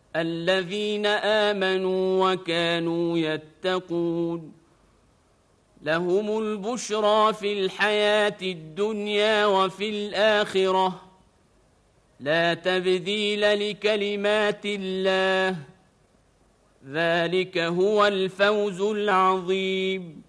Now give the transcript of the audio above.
الذين آمنوا وكانوا يتقون لهم البشرى في الحياة الدنيا وفي الآخرة لا تبديل لكلمات الله ذلك هو الفوز العظيم.